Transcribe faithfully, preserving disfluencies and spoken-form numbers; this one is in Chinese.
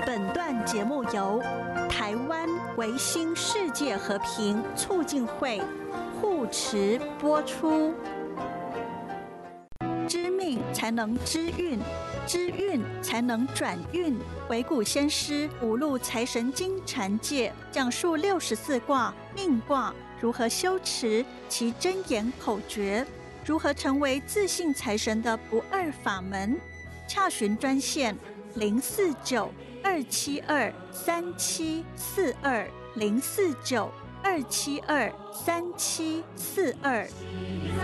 本段节目由台湾维新世界和平促进会护持播出。知命才能知运，知运才能转运。惟古先师五路财神经禅界讲述六十四卦命卦如何修持其真言口诀，如何成为自信财神的不二法门。洽询专线零四九二七二三七四二零四九二七二三七四二。